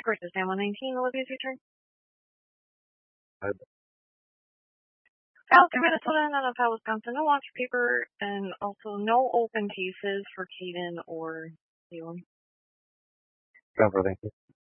course, it's Sam 119. Olivia's your turn. Out through Minnesota and then up Wisconsin. No launch paper and also no open cases for Caden or Leland. Cover, thank you.